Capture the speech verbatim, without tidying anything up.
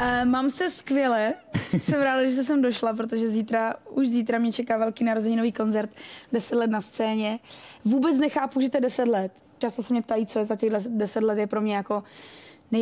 Uh, mám se skvěle. Jsem ráda, že jsem došla, protože zítra, už zítra mě čeká velký narozeninový koncert, deset let na scéně. Vůbec nechápu, že to je deset let. Často se mě ptají, co je za těch deset let, je pro mě jako